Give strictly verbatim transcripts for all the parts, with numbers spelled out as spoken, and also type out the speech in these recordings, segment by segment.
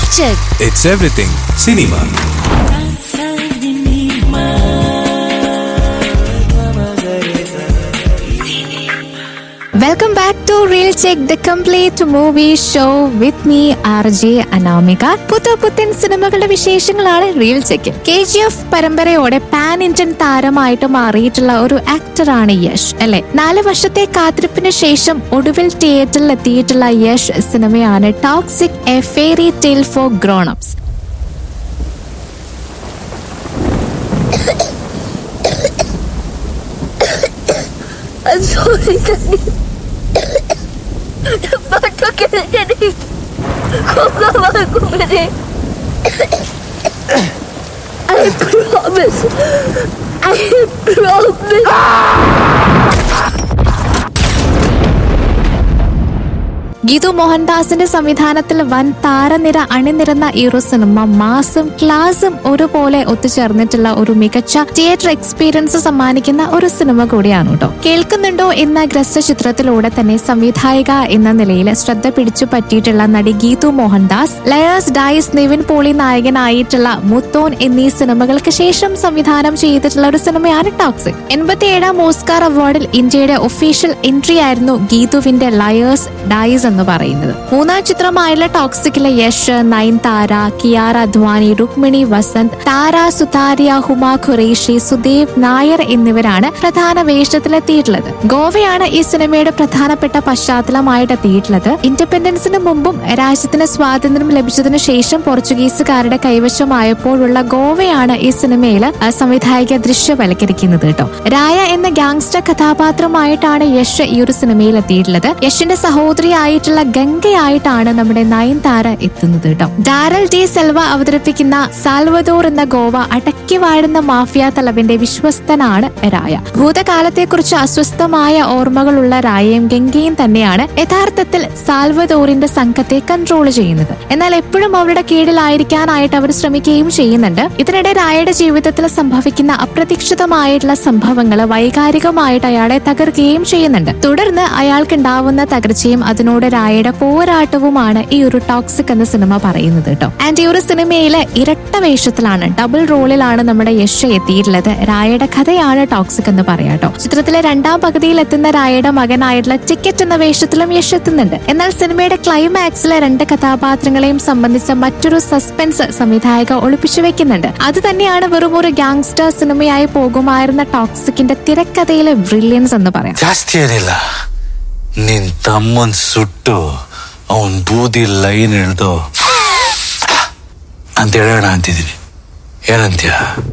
Check. It's everything cinema. Welcome back to Real Check, the complete movie show with me, R J Anamika. പുതു പുത്തൻ സിനിമകളുടെ വിശേഷങ്ങളാണ് real check. K G F പരമ്പരയോടെ pan Indian താരമായിട്ട് മാറിയിട്ടുള്ള ഒരു ആക്ടറാണ് യശ്, അല്ലെ? നാല് വർഷത്തെ കാത്തിരിപ്പിന് ശേഷം ഒടുവിൽ തിയേറ്ററിൽ എത്തിയിട്ടുള്ള യശ് സിനിമയാണ് toxic, A fairy tale four grown ups. I'm sorry, Daddy. Bato ka na, Daddy. Kung naman ko ba ni? I promise. I promise. Geethu മോഹൻദാസിന്റെ സംവിധാനത്തിൽ വൻ താരനിര അണിനിരന്ന ഈ ഒരു സിനിമ മാസും ക്ലാസും ഒരുപോലെ ഒത്തുചേർന്നിട്ടുള്ള ഒരു മികച്ച തിയേറ്റർ എക്സ്പീരിയൻസ് സമ്മാനിക്കുന്ന ഒരു സിനിമ കൂടിയാണ് കേട്ടോ. കേൾക്കുന്നുണ്ടോ എന്ന ഗ്രസ്ത ചിത്രത്തിലൂടെ തന്നെ സംവിധായിക എന്ന നിലയിൽ ശ്രദ്ധ പിടിച്ചു പറ്റിയിട്ടുള്ള നടി ഗീതു മോഹൻദാസ്, ലയേഴ്സ് ഡൈസ്, നിവിൻ പോളി നായകനായിട്ടുള്ള മുത്തോൻ എന്നീ സിനിമകൾക്ക് ശേഷം സംവിധാനം ചെയ്തിട്ടുള്ള ഒരു സിനിമയാണ് ടോക്സിക്. എൺപത്തിയേഴാം ഓസ്കാർ അവാർഡിൽ ഇന്ത്യയുടെ ഒഫീഷ്യൽ എൻട്രി ആയിരുന്നു ഗീതുവിന്റെ ലയേഴ്സ് ഡൈസ് എന്ന് പറയുന്നത്. മൂന്നാം ചിത്രമായുള്ള ടോക്സിക്കിലെ യശ്, നയൻതാര, കിയാറ അദ്വാനി, രുക്മിണി വസന്ത്, താര സുതാര്യ, ഹുമ ഖുറേഷി, സുദേവ് നായർ എന്നിവരാണ് പ്രധാന വേഷത്തിലെത്തിയിട്ടുള്ളത്. ഗോവയാണ് ഈ സിനിമയുടെ പ്രധാനപ്പെട്ട പശ്ചാത്തലമായിട്ട് എത്തിയിട്ടുള്ളത്. ഇൻഡിപെൻഡൻസിന് മുമ്പും രാജ്യത്തിന് സ്വാതന്ത്ര്യം ലഭിച്ചതിനു ശേഷം പോർച്ചുഗീസുകാരുടെ കൈവശമായപ്പോഴുള്ള ഗോവയാണ് ഈ സിനിമയിൽ സംവിധായിക ദൃശ്യവൽക്കരിക്കുന്നത് കേട്ടോ. രായ എന്ന ഗാങ്സ്റ്റർ കഥാപാത്രമായിട്ടാണ് യശ് ഈ ഒരു സിനിമയിൽ എത്തിയിട്ടുള്ളത്. യശിന്റെ സഹോദരിയായി ഗംഗയായിട്ടാണ് നമ്മുടെ നയൻതാര എത്തുന്നത് കേട്ടോ. ഡാരൽ ഡി സെൽവ അവതരിപ്പിക്കുന്ന സാൽവദോർ എന്ന ഗോവ അടക്കി വാഴുന്ന മാഫിയ തലവന്റെ വിശ്വസ്തനാണ് രായ. ഭൂതകാലത്തെക്കുറിച്ച് അസ്വസ്ഥമായ ഓർമ്മകളുള്ള രായയും ഗംഗയും തന്നെയാണ് യഥാർത്ഥത്തിൽ സാൽവദോറിന്റെ സംഘത്തെ കൺട്രോൾ ചെയ്യുന്നത്. എന്നാൽ എപ്പോഴും അവരുടെ കീഴിലായിരിക്കാനായിട്ട് അവർ ശ്രമിക്കുകയും ചെയ്യുന്നുണ്ട്. ഇതിനിടെ രായയുടെ ജീവിതത്തിൽ സംഭവിക്കുന്ന അപ്രതീക്ഷിതമായിട്ടുള്ള സംഭവങ്ങൾ വൈകാരികമായിട്ട് അയാളെ തകർക്കുകയും ചെയ്യുന്നുണ്ട്. തുടർന്ന് അയാൾക്കുണ്ടാവുന്ന തകർച്ചയും അതിനോട് രായയുടെ പോരാട്ടവുമാണ് ഈ ഒരു ടോക്സിക് എന്ന സിനിമ പറയുന്നത് കേട്ടോ. ആൻഡ് ഈ ഒരു സിനിമയിലെ ഇരട്ട വേഷത്തിലാണ്, ഡബിൾ റോളിലാണ് നമ്മുടെ യശ് എത്തിയിട്ടുള്ളത്. രായയുടെ കഥയാണ് ടോക്സിക് എന്ന് പറയാട്ടോ. ചിത്രത്തിലെ രണ്ടാം പകുതിയിൽ എത്തുന്ന രായയുടെ മകനായിട്ടുള്ള ടിക്കറ്റ് എന്ന വേഷത്തിലും യശ് എത്തുന്നുണ്ട്. എന്നാൽ സിനിമയുടെ ക്ലൈമാക്സിലെ രണ്ട് കഥാപാത്രങ്ങളെയും സംബന്ധിച്ച മറ്റൊരു സസ്പെൻസ് സംവിധായക ഒളിപ്പിച്ചു വെക്കുന്നുണ്ട്. അത് തന്നെയാണ് വെറും ഒരു ഗാങ്സ്റ്റർ സിനിമയായി പോകുമായിരുന്ന ടോക്സിക്കിന്റെ തിരക്കഥയിലെ ബ്രില്യൻസ് എന്ന് പറയാം. ನಿನ್ ತಮ್ಮನ್ ಸುಟ್ಟು ಅವನ್ ಬೂದಿ ಲೈನ್ ಎಳ್ದು ಅಂತ ಹೇಳೋಣ ಅಂತಿದ್ದೀನಿ. ಏನಂತ್ಯ?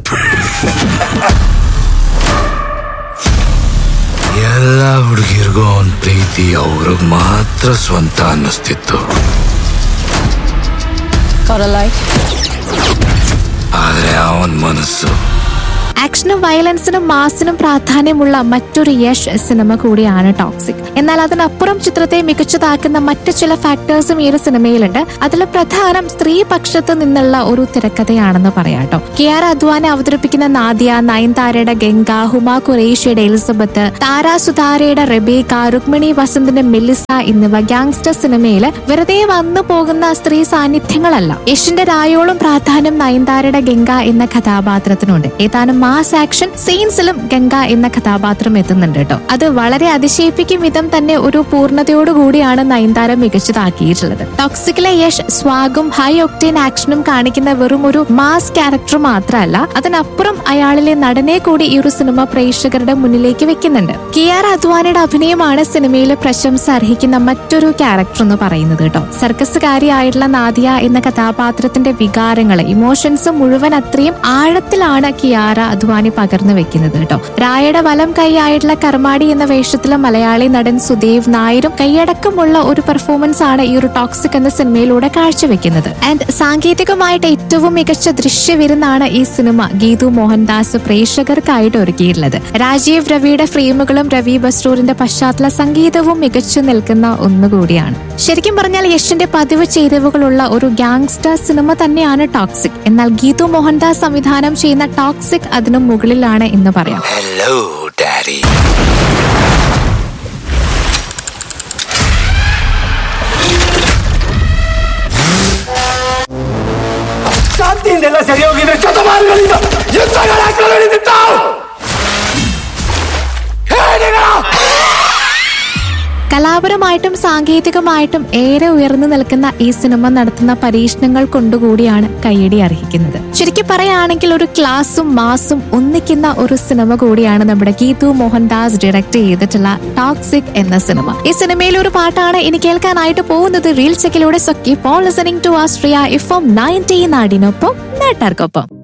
ಎಲ್ಲ ಹುಡುಗಿರ್ಗೂ ಅವನ್ ಪ್ರೀತಿ ಅವ್ರಿಗೆ ಮಾತ್ರ ಸ್ವಂತ ಅನ್ನಿಸ್ತಿತ್ತು. ಆದ್ರೆ ಅವನ್ ಮನಸ್ಸು ആക്ഷനും വയലൻസിനും മാസിനും പ്രാധാന്യമുള്ള മറ്റൊരു യശ് സിനിമ കൂടിയാണ് ടോക്സിക്. എന്നാൽ അതിനപ്പുറം ചിത്രത്തെ മികച്ചതാക്കുന്ന മറ്റു ചില ഫാക്ടേഴ്സും ഈ ഒരു സിനിമയിലുണ്ട്. അതിൽ പ്രധാനം സ്ത്രീ പക്ഷത്ത് നിന്നുള്ള ഒരു തിരക്കഥയാണെന്ന് പറയാട്ടോ. കിയാറ അദ്വാനി അവതരിപ്പിക്കുന്ന നാദിയ, നയൻതാരയുടെ ഗംഗ, ഹുമ ഖുറേഷിയുടെ എലിസബത്ത്, താര സുതാരയുടെ റെബേക്ക, രുക്മിണി വസന്തിന്റെ മെലിസ എന്നിവ ഗാങ്സ്റ്റർ സിനിമയിൽ വെറുതെ വന്നു പോകുന്ന സ്ത്രീ സാന്നിധ്യങ്ങളല്ല. യശിന്റെ രായോളം പ്രാധാന്യം നയൻതാരയുടെ ഗംഗ എന്ന കഥാപാത്രത്തിനുണ്ട്. ഏതാനും മാസ് ആക്ഷൻ സീൻസിലും ഗംഗ എന്ന കഥാപാത്രം എത്തുന്നുണ്ട് കേട്ടോ. അത് വളരെ അതിശയിപ്പിക്കും വിധം തന്നെ ഒരു പൂർണ്ണതയോടുകൂടിയാണ് നയൻതാര മികച്ചതാക്കിയിട്ടുള്ളത്. ടോക്സിക്കിലെ യശ് സ്വാഗും ഹൈ ഒക്ടേൻ ആക്ഷനും കാണിക്കുന്ന വെറും ഒരു മാസ് ക്യാരക്ടർ മാത്രമല്ല, അതിനപ്പുറം അയാളിലെ നടനെ കൂടി ഈ ഒരു സിനിമ പ്രേക്ഷകരുടെ മുന്നിലേക്ക് വെക്കുന്നുണ്ട്. കിയാറ അദ്വാനിയുടെ അഭിനയമാണ് സിനിമയിലെ പ്രശംസ അർഹിക്കുന്ന മറ്റൊരു ക്യാരക്ടർ എന്ന് പറയുന്നത് കേട്ടോ. സർക്കസുകാരിയായിട്ടുള്ള നാദിയ എന്ന കഥാപാത്രത്തിന്റെ വികാരങ്ങൾ, ഇമോഷൻസ് മുഴുവൻ അത്രയും ആഴത്തിലാണ് കിയാറ അദ്വാനി പകർന്നു വെക്കുന്നത് കേട്ടോ. രായയുടെ വലം കൈയായിട്ടുള്ള കർമാടി എന്ന വേഷത്തിലെ മലയാളി നടൻ സുദേവ് നായരും കൈയടക്കമുള്ള ഒരു പെർഫോമൻസ് ആണ് ഈ ഒരു ടോക്സിക് എന്ന സിനിമയിലൂടെ കാഴ്ചവെക്കുന്നത്. ആൻഡ് സാങ്കേതികമായിട്ട് ഏറ്റവും മികച്ച ദൃശ്യവിരുന്നാണ് ഈ സിനിമ ഗീതു മോഹൻദാസ് പ്രേക്ഷകർക്കായിട്ട് ഒരുക്കിയിട്ടുള്ളത്. രാജീവ് രവിയുടെ ഫ്രെയിമുകളും രവി ബസ്രൂരിന്റെ പശ്ചാത്തല സംഗീതവും മികച്ചു നിൽക്കുന്ന ഒന്നുകൂടിയാണ്. ശരിക്കും പറഞ്ഞാൽ യശിന്റെ പതിവ് ചേരുവകളുള്ള ഒരു ഗാങ്സ്റ്റർ സിനിമ തന്നെയാണ് ടോക്സിക്. എന്നാൽ ഗീതു മോഹൻദാസ് സംവിധാനം ചെയ്യുന്ന ടോക്സിക് അതിനും മുകളിലാണ് എന്ന് പറയാം. Hello daddy. ನಿಂದೆಲ್ಲ ಸರಿ ಹೋಗಿದ್ರೆ ಶತಮಾನಗಳಿಂದ ಯುದ್ಧಗಳ ನಡೆದಿದ್ದಾವು. കലാപരമായിട്ടും സാങ്കേതികമായിട്ടും ഏറെ ഉയർന്നു നിൽക്കുന്ന ഈ സിനിമ നടത്തുന്ന പരീക്ഷണങ്ങൾ കൊണ്ടുകൂടിയാണ് കയ്യടി അർഹിക്കുന്നത്. ശരിക്കും പറയുകയാണെങ്കിൽ ഒരു ക്ലാസും മാസും ഒന്നിക്കുന്ന ഒരു സിനിമ കൂടിയാണ് നമ്മുടെ ഗീതു മോഹൻദാസ് ഡയറക്ട് ചെയ്തിട്ടുള്ള ടോക്സിക് എന്ന സിനിമ. ഈ സിനിമയിൽ ഒരു പാട്ടാണ് ഇനി കേൾക്കാനായിട്ട് പോകുന്നത് reel ചെക്കിലൂടെ. So keep on listening to Austria F M ninety നാടിനൊപ്പം നാട്ടാർക്കൊപ്പം.